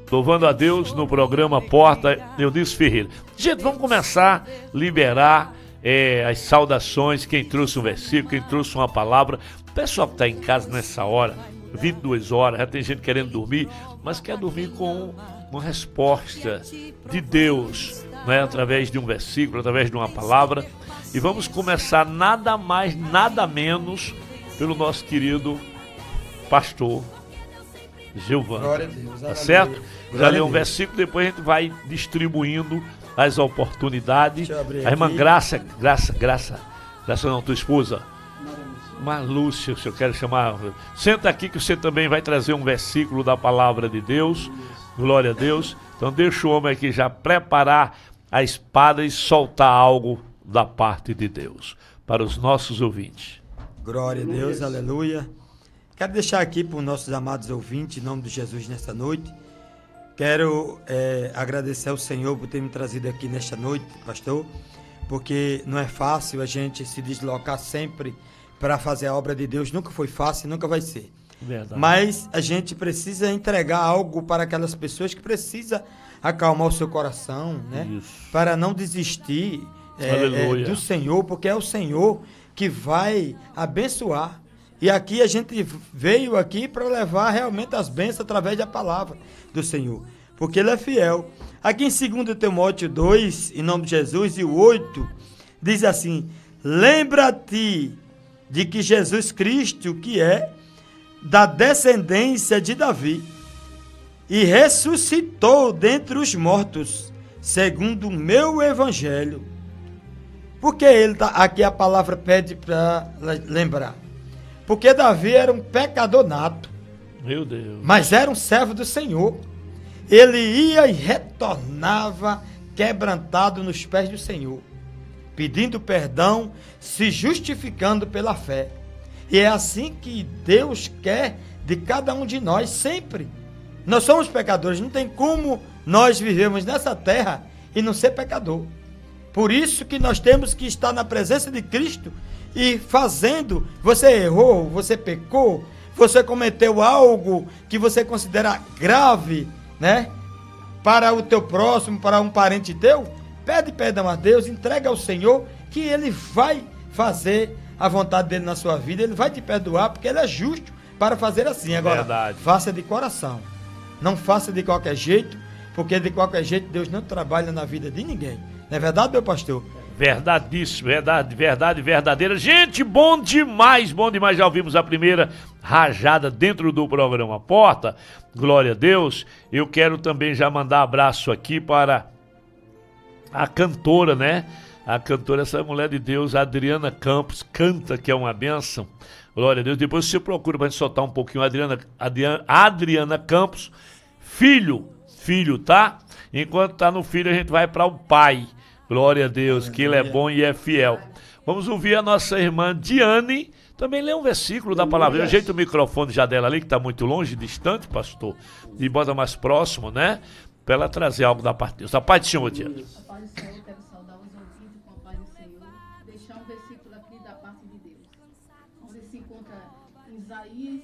Louvando a Deus no programa Porta Eunice Ferreira. Gente, vamos começar a liberar as saudações, quem trouxe um versículo, quem trouxe uma palavra. O pessoal que está em casa nessa hora, 22 horas, já tem gente querendo dormir, mas quer dormir com uma resposta de Deus, né? Através de um versículo, através de uma palavra. E vamos começar nada mais, nada menos pelo nosso querido pastor Gilvan. Glória a Deus. Tá certo? Já leu um versículo, depois a gente vai distribuindo as oportunidades. A irmã Graça não, tua esposa. Marlúcia, se eu quero chamar. Senta aqui que você também vai trazer um versículo da palavra de Deus. Glória a Deus. Então deixa o homem aqui já preparar a espada e soltar algo da parte de Deus para os nossos ouvintes. Glória a Deus, aleluia. Quero deixar aqui para os nossos amados ouvintes, em nome de Jesus, nesta noite. Quero agradecer ao Senhor por ter me trazido aqui nesta noite, pastor, porque não é fácil a gente se deslocar sempre para fazer a obra de Deus. Nunca foi fácil, nunca vai ser. Verdade. Mas a gente precisa entregar algo para aquelas pessoas que precisam acalmar o seu coração, né? Isso. Para não desistir do Senhor, porque é o Senhor que vai abençoar. E aqui a gente veio aqui para levar realmente as bênçãos através da palavra do Senhor, porque Ele é fiel. Aqui em 2 Timóteo 2, em nome de Jesus, e o 8, diz assim: lembra-te de que Jesus Cristo, que é da descendência de Davi, e ressuscitou dentre os mortos, segundo o meu evangelho. Porque ele aqui a palavra pede para lembrar. Porque Davi era um pecador nato. Meu Deus. Mas era um servo do Senhor. Ele ia e retornava quebrantado nos pés do Senhor, pedindo perdão, se justificando pela fé. E é assim que Deus quer de cada um de nós sempre. Nós somos pecadores, não tem como nós vivemos nessa terra e não ser pecador. Por isso que nós temos que estar na presença de Cristo e fazendo. Você errou, você pecou, você cometeu algo que você considera grave, né? Para o teu próximo, para um parente teu, pede perdão a Deus, entrega ao Senhor, que Ele vai fazer a vontade dele na sua vida, Ele vai te perdoar, porque Ele é justo para fazer assim. Agora, verdade. Faça de coração, não faça de qualquer jeito, porque de qualquer jeito Deus não trabalha na vida de ninguém. Não é verdade, meu pastor? Verdadíssimo, verdade verdadeira. Gente, bom demais. Já ouvimos a primeira rajada dentro do programa Porta. Glória a Deus. Eu quero também já mandar abraço aqui para a cantora, né? A cantora, essa mulher de Deus, Adriana Campos, canta que é uma bênção. Glória a Deus. Depois você procura para a gente soltar um pouquinho. Adriana Campos, filho, tá? Enquanto tá no filho, a gente vai para o pai. Glória a Deus, que Ele é bom e é fiel. Vamos ouvir a nossa irmã Diane, também lê um versículo da palavra. Eu ajeito o microfone já dela ali, que está muito longe, distante, pastor, e bota mais próximo, né? Para ela trazer algo da parte de Deus. A paz do Senhor, Diane. A paz do Senhor, quero saudar os ouvintes com a paz do Senhor. Deixar um versículo aqui da parte de Deus, onde se encontra em Isaías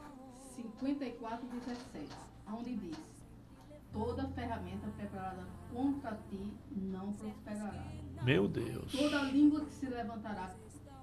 54:17, onde diz: toda ferramenta preparada contra ti não prosperará. Meu Deus. Toda língua que se levantará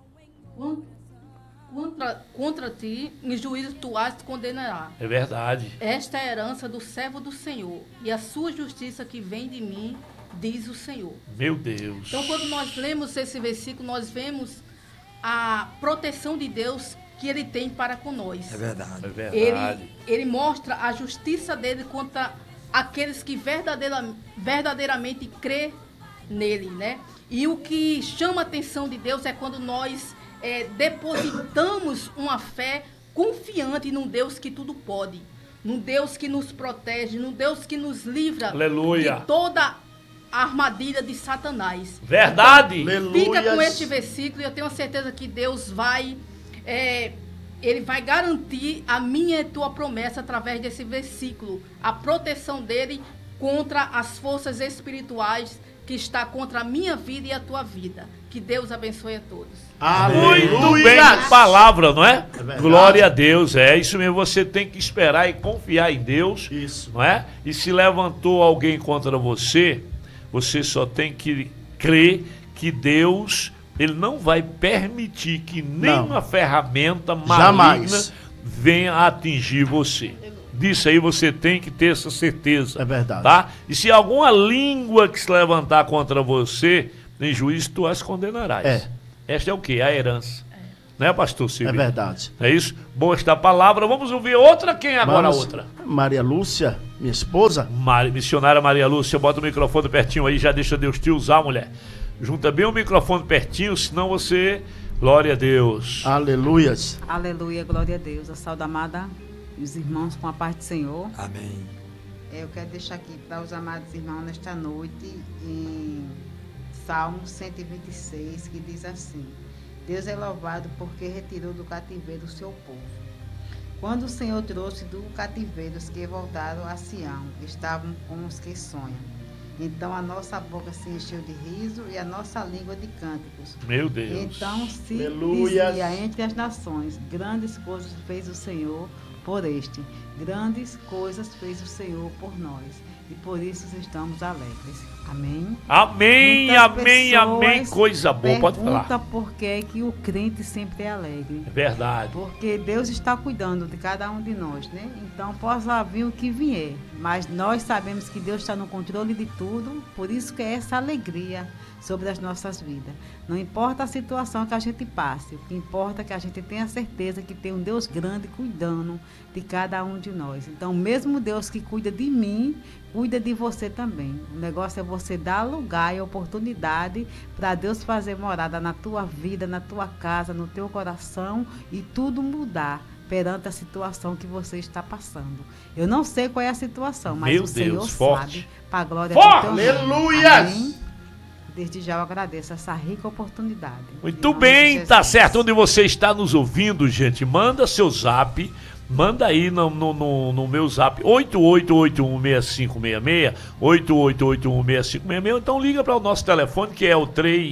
contra ti, em juízo tu as condenará. É verdade. Esta é a herança do servo do Senhor, e a sua justiça que vem de mim, diz o Senhor. Meu Deus. Então, quando nós lemos esse versículo, nós vemos a proteção de Deus que Ele tem para com nós. É verdade. É verdade. Ele mostra a justiça dele contra aqueles que verdadeiramente crê nele, né? E o que chama a atenção de Deus é quando nós depositamos uma fé confiante num Deus que tudo pode, num Deus que nos protege, num Deus que nos livra Aleluia. de toda a armadilha de Satanás. Verdade. Então, fica com este versículo e eu tenho certeza que Deus vai... Ele vai garantir a minha e tua promessa através desse versículo. A proteção dele contra as forças espirituais que está contra a minha vida e a tua vida. Que Deus abençoe a todos. Muito bem, palavra, não é? Glória a Deus, é isso mesmo. Você tem que esperar e confiar em Deus, Isso. não é? E se levantou alguém contra você, você só tem que crer que Deus, ele não vai permitir que nenhuma ferramenta maligna Jamais venha atingir você. Disso aí você tem que ter essa certeza. É verdade. Tá? E se alguma língua que se levantar contra você, em juízo tu as condenarás. É. Esta é o quê? A herança. Né, pastor Silvio? É verdade. É isso? Boa esta palavra. Vamos ouvir outra. Quem é agora a Vamos, outra? Maria Lúcia, minha esposa. Missionária Maria Lúcia, bota o microfone pertinho aí, já deixa Deus te usar, mulher. Junta bem o microfone pertinho, senão você... Glória a Deus. Aleluias. Aleluia, glória a Deus. A saúde amada e os irmãos com a paz do Senhor. Amém. Eu quero deixar aqui para os amados irmãos nesta noite em Salmo 126, que diz assim: Deus é louvado porque retirou do cativeiro o seu povo. Quando o Senhor trouxe do cativeiro os que voltaram a Sião, estavam com os que sonham. Então a nossa boca se encheu de riso e a nossa língua de cânticos. Meu Deus. Então se Aleluia. dizia entre as nações: grandes coisas fez o Senhor por este, grandes coisas fez o Senhor por nós, e por isso estamos alegres. Amém? Amém, Muitas amém, amém. pessoas Coisa boa, pode falar. Pergunta por que o crente sempre é alegre. É verdade. Porque Deus está cuidando de cada um de nós, né? Então possa vir o que vier, mas nós sabemos que Deus está no controle de tudo, por isso que é essa alegria sobre as nossas vidas. Não importa a situação que a gente passe, o que importa é que a gente tenha certeza que tem um Deus grande cuidando de cada um de nós. Então, mesmo Deus que cuida de mim, cuida de você também. O negócio é você dar lugar e oportunidade para Deus fazer morada na tua vida, na tua casa, no teu coração e tudo mudar perante a situação que você está passando. Eu não sei qual é a situação, mas Meu o Senhor Deus, forte. sabe. Para a glória Forte! do teu nome. Aleluias! Amém? Desde já eu agradeço essa rica oportunidade. Muito Em nome bem, de tá Jesus. certo. Onde você está nos ouvindo, gente, manda seu zap. Manda aí no meu zap 88816566, 88816566, ou então liga para o nosso telefone que é o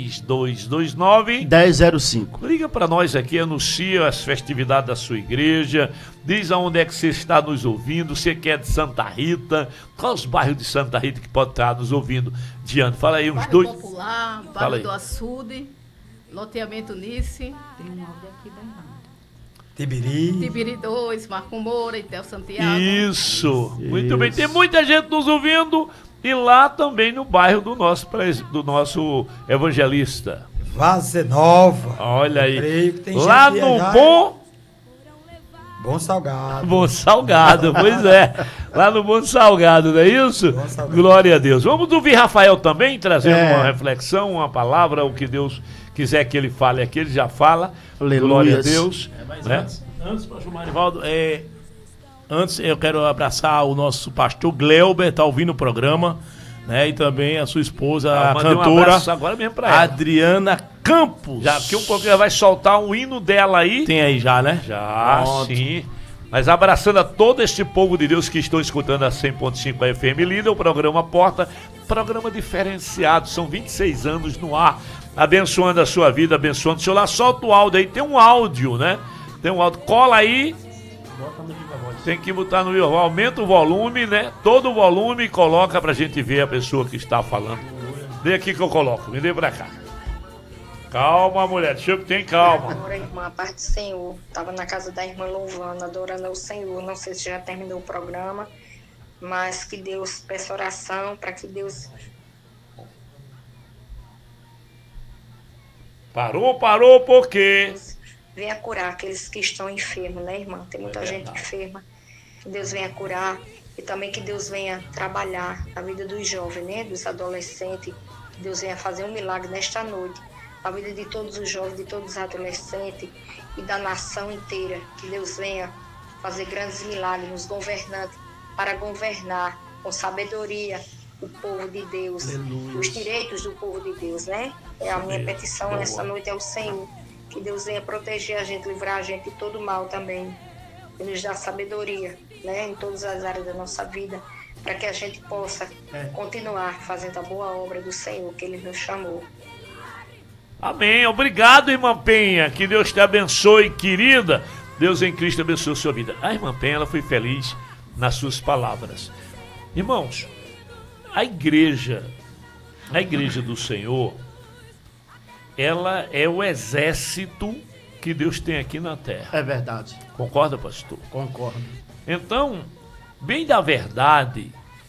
3229 1005. Liga para nós aqui, anuncia as festividades da sua igreja, diz aonde é que você está nos ouvindo, você que é de Santa Rita, qual os bairros de Santa Rita que pode estar nos ouvindo? Diante, fala aí uns Bairro dois. Popular, Fala Bairro aí. do Açude, Loteamento Nice, Tem um áudio aqui da irmã. Tibiri. Tibiri 2, Marco Moura, Itel Santiago. Isso, muito bem. Isso. Tem muita gente nos ouvindo e lá também no bairro do nosso evangelista. Vaza Nova. Olha aí. Creio que tem Lá gente no já- Bom Salgado. Bom Salgado, pois é. Lá no Bom Salgado, não é isso? Bom Salgado. Glória a Deus. Vamos ouvir Rafael também, trazendo É. uma reflexão, uma palavra, o que Deus quiser que ele fale aqui, ele já fala. Aleluias. Glória a Deus. Mas né? antes, pastor Marivaldo, antes eu quero abraçar o nosso pastor Gleuber, tá ouvindo o programa, né? E também a sua esposa, a Mandei um cantora abraço agora mesmo pra ela. Adriana Campos. Já que um pouco ela vai soltar um hino dela aí. Tem aí já, né? Já, Pronto. sim. Mas abraçando a todo este povo de Deus que estão escutando a 100.5 FM Líder, o programa Porta, programa diferenciado, são 26 anos no ar, abençoando a sua vida, abençoando o seu lar. Solta o áudio aí, tem um áudio, né? Tem um áudio, cola aí, tem que botar no vivo, aumenta o volume, né? Todo o volume e coloca pra gente ver a pessoa que está falando. Vem aqui que eu coloco, me dê pra cá. Calma, mulher, deixa eu que tem calma. Agora, irmã, a paz do Senhor. Estava na casa da irmã louvando, adorando ao Senhor. Não sei se já terminou o programa, mas que Deus, peça oração para que Deus Parou, por quê? venha curar aqueles que estão enfermos, né, irmã? Tem muita gente enferma. Que Deus venha curar e também que Deus venha trabalhar a vida dos jovens, né, dos adolescentes. Que Deus venha fazer um milagre nesta noite. A vida de todos os jovens, de todos os adolescentes e da nação inteira. Que Deus venha fazer grandes milagres nos governantes para governar com sabedoria o povo de Deus, os direitos do povo de Deus, né? É a minha petição nessa noite ao Senhor. Que Deus venha proteger a gente, livrar a gente de todo mal também. E nos dá sabedoria, né? Em todas as áreas da nossa vida. para que a gente possa continuar fazendo a boa obra do Senhor que Ele nos chamou. Amém. Obrigado, irmã Penha. Que Deus te abençoe, querida. Deus em Cristo abençoe a sua vida. A irmã Penha, ela foi feliz nas suas palavras. Irmãos, a igreja do Senhor, ela é o exército que Deus tem aqui na terra. É verdade. Concorda, pastor? Concordo. Então, bem da verdade,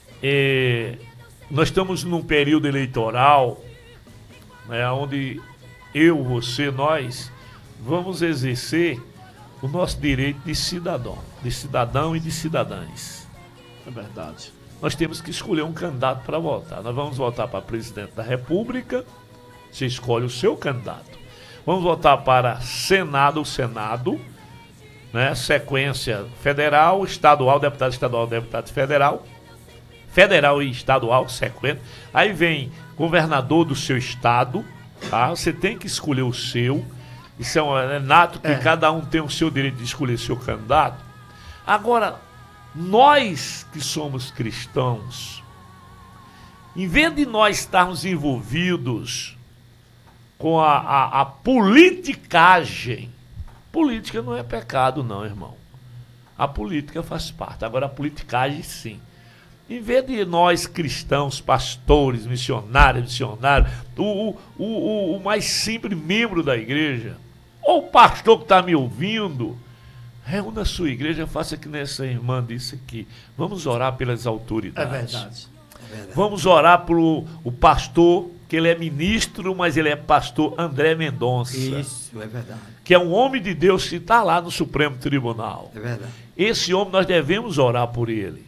nós estamos num período eleitoral, né, onde eu, você, nós vamos exercer o nosso direito de cidadão e de cidadãs. É verdade. Nós temos que escolher um candidato para votar. Nós vamos votar para presidente da República, você escolhe o seu candidato. Vamos votar para Senado, né? Sequência federal, estadual, deputado federal e estadual, sequência. Aí vem governador do seu estado, tá? Você tem que escolher o seu. Isso é nato que cada um tem o seu direito de escolher seu candidato. Agora, nós que somos cristãos, em vez de nós estarmos envolvidos com a politicagem, política não é pecado não, irmão. A política faz parte, agora a politicagem sim. Em vez de nós cristãos, pastores, missionários, o mais simples membro da igreja, ou o pastor que está me ouvindo, reúna a sua igreja, faça que nessa irmã disse aqui. Vamos orar pelas autoridades. É verdade. Vamos orar pelo o pastor, que ele é ministro, mas ele é pastor André Mendonça. Isso, é verdade. Que é um homem de Deus que está lá no Supremo Tribunal. É verdade. Esse homem, nós devemos orar por ele.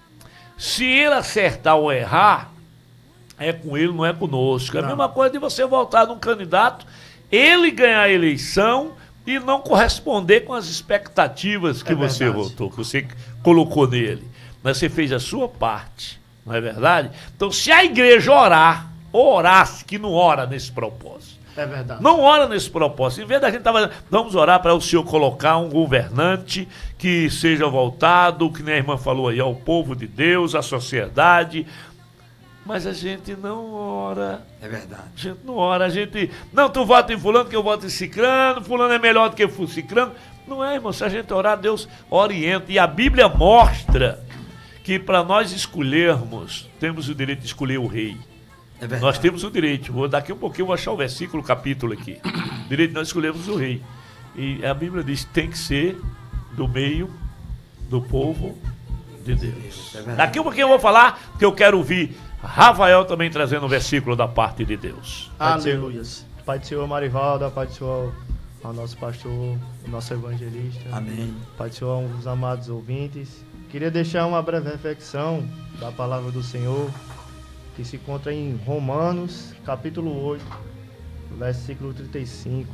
Se ele acertar ou errar, é com ele, não é conosco. É a mesma coisa de você votar num candidato, ele ganhar a eleição e não corresponder com as expectativas que você votou, que você colocou nele. Mas você fez a sua parte, não é verdade? Então, se a igreja orasse, que não ora nesse propósito. É verdade. Não ora nesse propósito. Em vez da gente vamos orar para o Senhor colocar um governante que seja voltado, que nem a irmã falou aí, ao povo de Deus, à sociedade. Mas a gente não ora. É verdade. A gente não ora. Não, tu vota em fulano que eu voto em cicrano, fulano é melhor do que cicrano. Não é, irmão. Se a gente orar, Deus orienta. E a Bíblia mostra que para nós escolhermos, temos o direito de escolher o rei. É verdade. Nós temos o direito. Daqui um pouquinho eu vou achar o versículo, o capítulo aqui. O direito de nós escolhermos o rei. E a Bíblia diz que tem que ser do meio do povo de Deus. É verdade. Daqui um pouquinho eu vou falar, porque eu quero ouvir Rafael também trazendo um versículo da parte de Deus. Aleluia. Pai do Senhor Marivalda, Pai do Senhor ao nosso pastor, o nosso evangelista. Amém. Pai do Senhor aos amados ouvintes. Queria deixar uma breve reflexão da palavra do Senhor, que se encontra em Romanos, capítulo 8, versículo 35.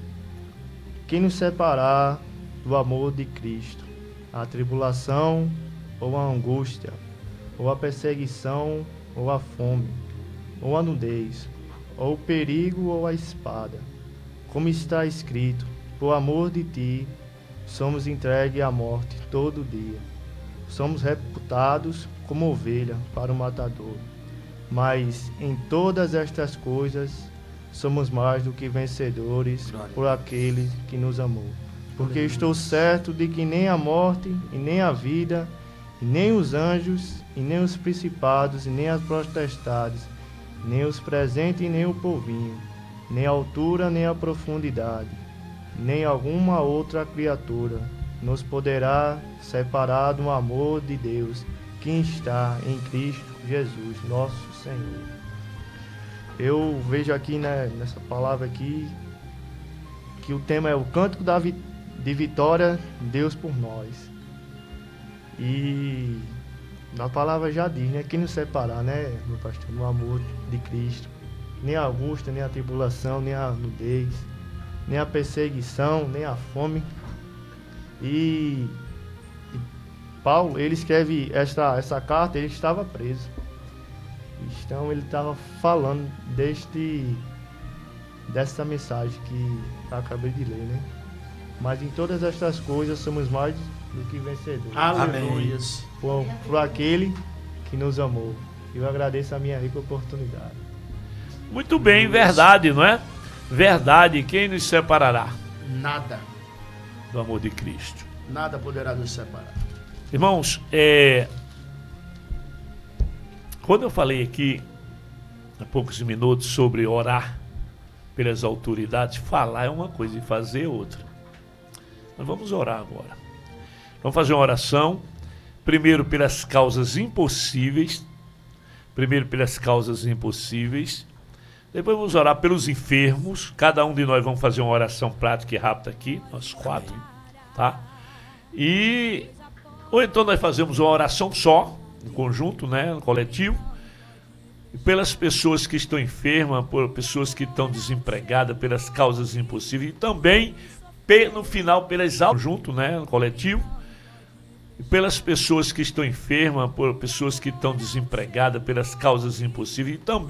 Quem nos separar do amor de Cristo? A tribulação ou a angústia, ou a perseguição ou a fome, ou a nudez, ou o perigo ou a espada. Como está escrito, por amor de ti, somos entregues à morte todo dia. Somos reputados como ovelha para o matador. Mas em todas estas coisas somos mais do que vencedores por aquele que nos amou. Porque estou certo de que nem a morte, e nem a vida, e nem os anjos, e nem os principados, e nem as potestades, nem os presentes, e nem o porvir, nem a altura, nem a profundidade, nem alguma outra criatura nos poderá separar do amor de Deus que está em Cristo Jesus, nosso Senhor. Eu vejo aqui, né, nessa palavra aqui, que o tema é o cântico de vitória, Deus por nós. E a palavra já diz, né, quem nos separar, né, meu pastor, no amor de Cristo. Nem a angústia, nem a tribulação, nem a nudez, nem a perseguição, nem a fome. E Paulo, ele escreve essa carta, ele estava preso. Então ele estava falando dessa mensagem que eu acabei de ler, né? Mas em todas estas coisas somos mais do que vencedores. Aleluia. Por aquele que nos amou. Eu agradeço a minha rica oportunidade. Muito bem, verdade, não é? Verdade, quem nos separará Nada, do amor de Cristo? nada poderá nos separar. Irmãos, quando eu falei aqui há poucos minutos sobre orar pelas autoridades, falar é uma coisa e fazer é outra. Nós vamos orar agora. Vamos fazer uma oração, primeiro pelas causas impossíveis, depois vamos orar pelos enfermos, cada um de nós vamos fazer uma oração prática e rápida aqui, nós 4, tá? Ou então nós fazemos uma oração só, em conjunto, né, no coletivo, pelas pessoas que estão enfermas, por pessoas que estão desempregadas, pelas causas impossíveis, e também, no final, pelas almas, junto, né, no coletivo, e pelas pessoas que estão enfermas, por pessoas que estão desempregadas, pelas causas impossíveis, e também